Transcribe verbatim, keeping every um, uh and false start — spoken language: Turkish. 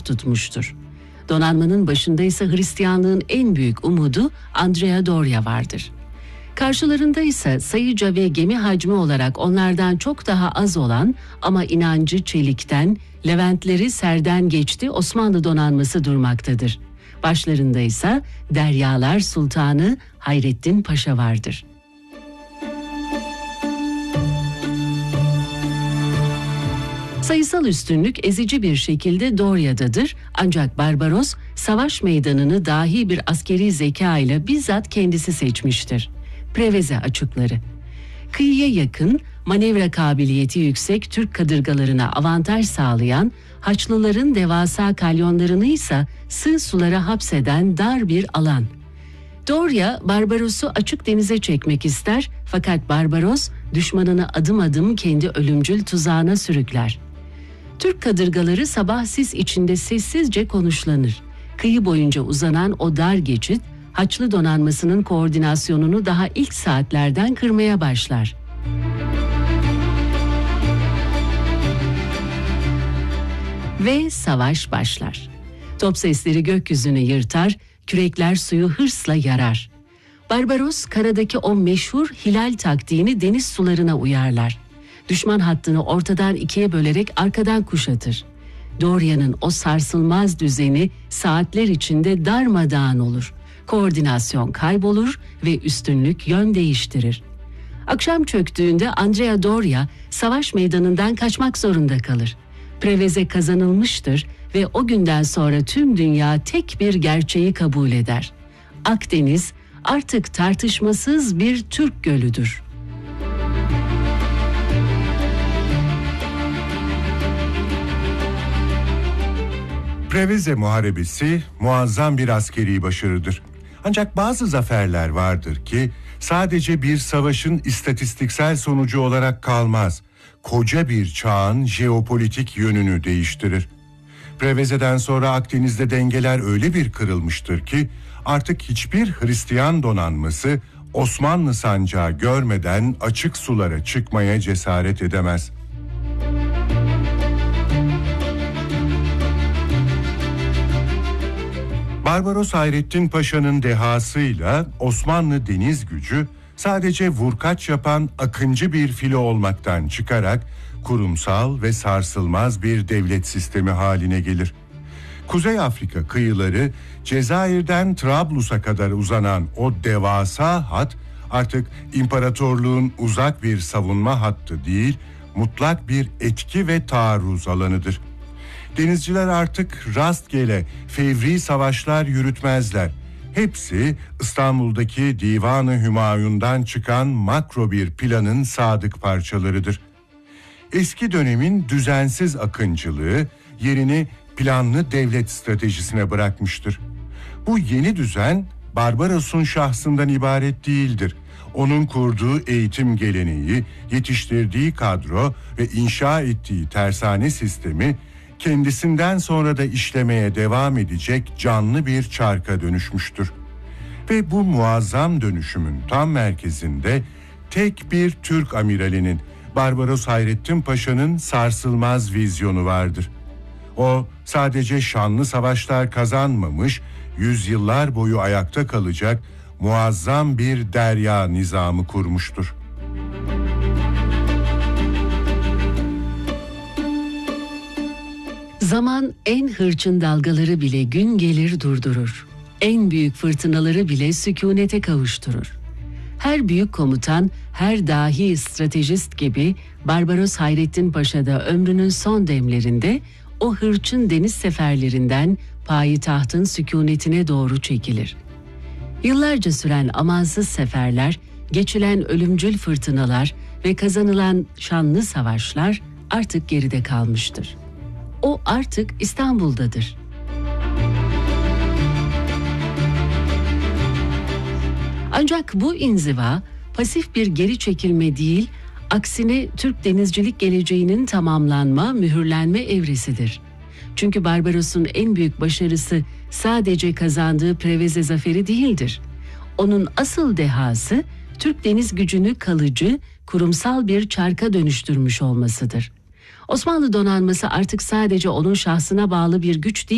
tutmuştur. Donanmanın başında ise Hristiyanlığın en büyük umudu Andrea Doria vardır. Karşılarında ise sayıca ve gemi hacmi olarak onlardan çok daha az olan ama inancı çelikten, Leventleri serden geçti Osmanlı donanması durmaktadır. Başlarında ise Deryalar Sultanı Hayrettin Paşa vardır. Sayısal üstünlük ezici bir şekilde Doria'dadır, ancak Barbaros savaş meydanını dahi bir askeri zeka ile bizzat kendisi seçmiştir. Preveze açıkları. Kıyıya yakın, manevra kabiliyeti yüksek Türk kadırgalarına avantaj sağlayan, Haçlıların devasa kalyonlarını ise sığ sulara hapseden dar bir alan. Doria, Barbaros'u açık denize çekmek ister, fakat Barbaros düşmanını adım adım kendi ölümcül tuzağına sürükler. Türk kadırgaları sabah sis içinde sessizce konuşlanır. Kıyı boyunca uzanan o dar geçit, Haçlı donanmasının koordinasyonunu daha ilk saatlerden kırmaya başlar. Ve savaş başlar. Top sesleri gökyüzünü yırtar, kürekler suyu hırsla yarar. Barbaros karadaki o meşhur hilal taktiğini deniz sularına uyarlar. Düşman hattını ortadan ikiye bölerek arkadan kuşatır. Doria'nın o sarsılmaz düzeni saatler içinde darmadağın olur. Koordinasyon kaybolur ve üstünlük yön değiştirir. Akşam çöktüğünde Andrea Doria savaş meydanından kaçmak zorunda kalır. Preveze kazanılmıştır ve o günden sonra tüm dünya tek bir gerçeği kabul eder. Akdeniz artık tartışmasız bir Türk gölüdür. Preveze Muharebesi muazzam bir askeri başarıdır. Ancak bazı zaferler vardır ki sadece bir savaşın istatistiksel sonucu olarak kalmaz. Koca bir çağın jeopolitik yönünü değiştirir. Preveze'den sonra Akdeniz'de dengeler öyle bir kırılmıştır ki artık hiçbir Hristiyan donanması Osmanlı sancağı görmeden açık sulara çıkmaya cesaret edemez. Barbaros Hayrettin Paşa'nın dehasıyla Osmanlı deniz gücü sadece vurkaç yapan akıncı bir filo olmaktan çıkarak kurumsal ve sarsılmaz bir devlet sistemi haline gelir. Kuzey Afrika kıyıları Cezayir'den Trablus'a kadar uzanan o devasa hat artık imparatorluğun uzak bir savunma hattı değil, mutlak bir etki ve taarruz alanıdır. Denizciler artık rastgele fevri savaşlar yürütmezler. Hepsi İstanbul'daki Divan-ı Hümayun'dan çıkan makro bir planın sadık parçalarıdır. Eski dönemin düzensiz akıncılığı yerini planlı devlet stratejisine bırakmıştır. Bu yeni düzen Barbaros'un şahsından ibaret değildir. Onun kurduğu eğitim geleneği, yetiştirdiği kadro ve inşa ettiği tersane sistemi kendisinden sonra da işlemeye devam edecek canlı bir çarka dönüşmüştür. Ve bu muazzam dönüşümün tam merkezinde tek bir Türk amiralinin, Barbaros Hayrettin Paşa'nın sarsılmaz vizyonu vardır. O sadece şanlı savaşlar kazanmamış, yüzyıllar boyu ayakta kalacak muazzam bir derya nizamı kurmuştur. Zaman en hırçın dalgaları bile gün gelir durdurur. En büyük fırtınaları bile sükunete kavuşturur. Her büyük komutan, her dahi stratejist gibi Barbaros Hayrettin Paşa da ömrünün son demlerinde o hırçın deniz seferlerinden payitahtın sükunetine doğru çekilir. Yıllarca süren amansız seferler, geçilen ölümcül fırtınalar ve kazanılan şanlı savaşlar artık geride kalmıştır. O artık İstanbul'dadır. Ancak bu inziva pasif bir geri çekilme değil, aksine Türk denizcilik geleceğinin tamamlanma, mühürlenme evresidir. Çünkü Barbaros'un en büyük başarısı sadece kazandığı Preveze zaferi değildir. Onun asıl dehası Türk deniz gücünü kalıcı, kurumsal bir çarka dönüştürmüş olmasıdır. Osmanlı donanması artık sadece onun şahsına bağlı bir güç değil,